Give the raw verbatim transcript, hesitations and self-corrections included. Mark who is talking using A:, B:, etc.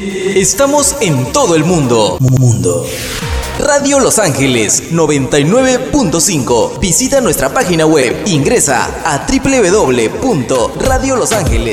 A: Estamos en todo el mundo. Mundo. Radio Los Ángeles noventa y nueve punto cinco. Visita nuestra página web. Ingresa a doble u doble u doble u punto radio los ángeles